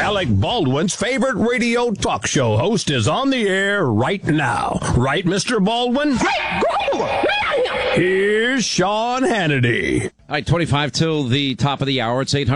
Alec Baldwin's favorite radio talk show host is on the air right now. Right, Mr. Baldwin? Here's Sean Hannity. All right, 25 till the top of the hour. It's